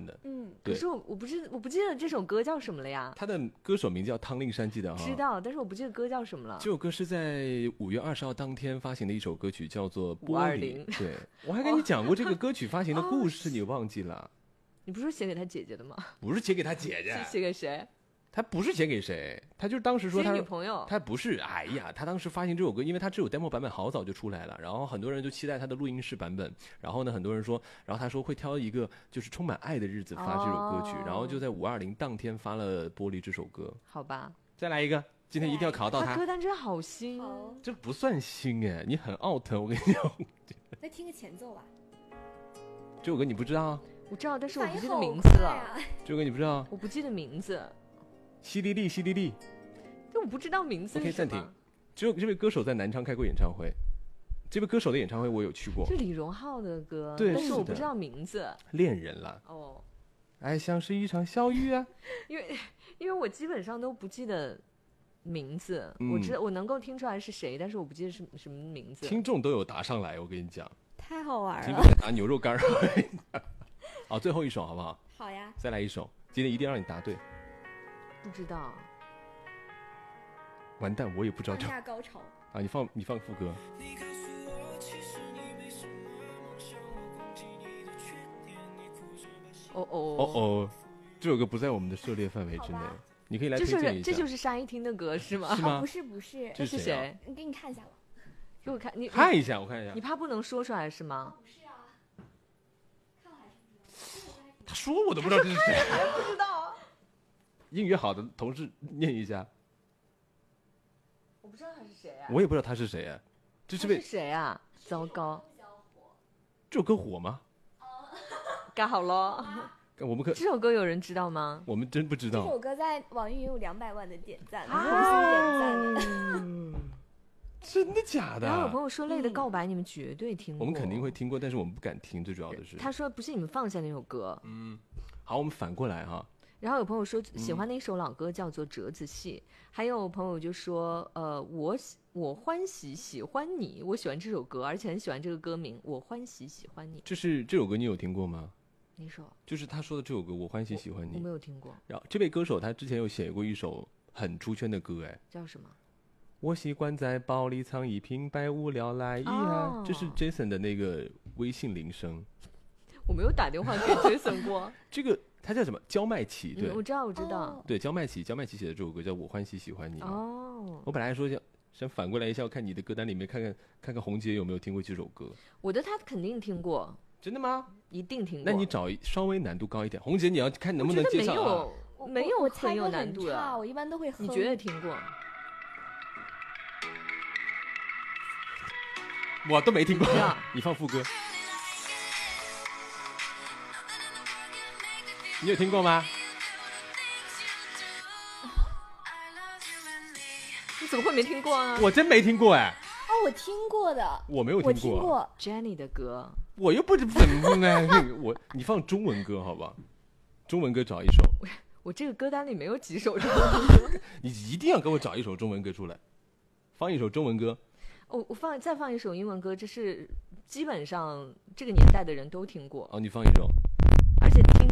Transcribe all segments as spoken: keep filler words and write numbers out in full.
的。 嗯， 可是我我不是我不记得这首歌叫什么了呀？ 他的歌手名叫汤令山，记得哈？ 知道，但是我不记得歌叫什么了。 这首歌是在五月二十号当天发行的一首歌曲，叫做《玻璃》。 五二零。 对，我还跟你讲过这个歌曲发行的故事，你忘记了？ 你不是说写给他姐姐的吗？ 不是写给他姐姐， 是写给谁？ 他不是写给谁，他就是当时说他女朋友， 他不是，哎呀，他当时发行这首歌，因为他这首 demo 版本好早就出来了，然后很多人就期待他的录音室版本，然后呢，很多人说，然后他说会挑一个就是充满爱的日子发这首歌曲， 哦、 然后就在五二零当天发了《玻璃》这首歌。 好吧， 再来一个，今天一定要考到他。 他歌单真好新， 这不算新哎，你很 out， 我跟你讲。 再听个前奏吧。 这首歌你不知道？ 我知道，但是我不记得名字了。 啊、 这首歌你不知道？ 我不记得名字。 淅沥沥，淅沥沥， 但我不知道名字是什么。 OK， 暂停。只有这位歌手在南昌开过演唱会，这位歌手的演唱会我有去过。 是李荣浩的歌， 对， 但是我不知道名字。 恋人了。 哦， 爱像是一场小雨啊。 因为因为我基本上都不记得名字， 嗯、 我知道我能够听出来是谁，但是我不记得是什么名字。 听众都有答上来，我跟你讲， 太好玩了。 听众在答牛肉干儿。好，最后一首好不好？ 好呀。 再来一首，今天一定要让你答对。 不知道， 完蛋，我也不知道这。 大高潮啊！你放你放副歌。 哦哦哦哦，这首歌不在我们的涉猎范围之内，你可以来推荐一下。 这就是沙一听的歌是吗？ 是吗？ 哦、不是不是， 这是谁？ 你给你看一下吧。 给我看，你看一下，我看一下。 你怕不能说出来是吗？ 不是啊，看还是他说我都不知道这是谁， 还不知道。 英语好的同事念一下。 我不知道他是谁啊。 我也不知道他是谁啊。这是位谁啊？糟糕。 这首歌火吗？ 该好了。 我们可这首歌有人知道吗？ 我们真不知道。 这首歌在网易云有两百万的点赞，红心点赞的。 真的假的？ 然后有朋友说《泪的告白》，你们绝对听过。 我们肯定会听过，但是我们不敢听，最主要的是。 他说不是你们放下那首歌。 嗯，好，我们反过来哈。 然后有朋友说喜欢的一首老歌叫做《折子戏》，嗯、还有朋友就说，呃，我我欢喜喜欢你，我喜欢这首歌，而且很喜欢这个歌名，我欢喜喜欢你。 这是这首歌你有听过吗？ 哪首？ 就是他说的这首歌，我欢喜喜欢你。 我, 我没有听过。 然后这位歌手他之前有写过一首很出圈的歌，哎， 叫什么？ 我习惯在包里藏一瓶百无聊赖意啊，哦、这是 Jason 的那个微信铃声。 我没有打电话给 Jason 过。 这个他叫什么？焦麦琪，对、 嗯，我知道，我知道。 对，焦麦琪，焦麦琪写的这首歌叫《我欢喜喜欢你》。 哦。 我本来说想想反过来一下，看你的歌单里面看看看看红姐有没有听过这首歌。 我的他肯定听过。 真的吗？ 一定听过。 那你找稍微难度高一点，红姐你要看能不能接上啊。 我没有，没有很有难度的。我一般都会哼。 你绝对听过。 我都没听过。你放副歌。你有听过吗？ 你怎么会没听过啊？ 我真没听过哎。 哦，我听过的。 我没有听过。 我听过 Jenny 的歌。 我又不是粉丝呢。我你放中文歌好吧？中文歌找一首。 我, 我这个歌单里没有几首中文歌。 你一定要给我找一首中文歌出来，放一首中文歌。 我我放再放一首英文歌，这是基本上这个年代的人都听过。 哦，你放一首。 而且听。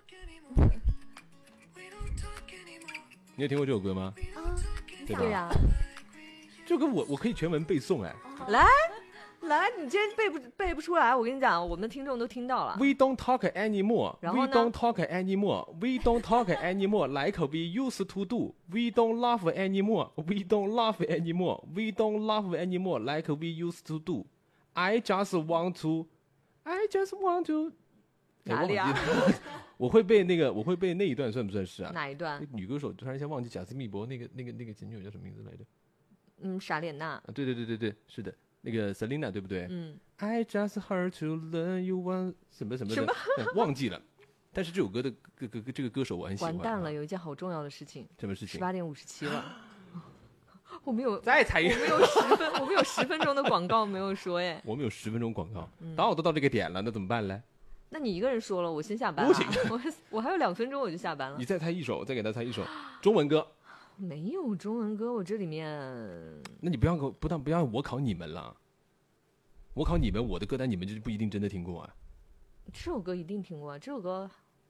你有听过这首歌吗？ 啊， 对吧？ 对呀、啊。 这首歌我我可以全文背诵哎。 来。来，你今天背不背不出来？我跟你讲，我们的听众都听到了。 We don't talk anymore. 然后 We don't talk anymore. We don't talk anymore like we used to do. We don't laugh anymore. We don't laugh anymore. We don't laugh anymore like we used to do. I just want to. I just want to. 哪里啊？ 我会背那个，我会背那一段，算不算是啊？ 哪一段？ 女歌手突然间忘记贾斯密博那个那个那个前女友叫什么名字来着？ 嗯，傻脸娜。 啊，对对对对对，是的。那个 Selina 对不对？ 嗯 I just heard to learn you want 什么什么的， 什么嗯、忘记了。但是这首歌的歌歌这个歌手我很喜欢。 完蛋了，有一件好重要的事情。 什么事情？ 十八点五十七了。我们有再猜一个， 我们有十分，我们有十分钟的广告没有说哎。 我们有十分钟广告， 嗯、 当我都到这个点了，那怎么办呢？ 那你一个人说了，我先下班了。 不行， 我我还有两分钟我就下班了。 你再猜一首，我再给他猜一首中文歌。 没有中文歌，我这里面。 那你不要不但不要我考你们了。我考你们，我的歌单你们就不一定真的听过啊。 这首歌一定听过，这首歌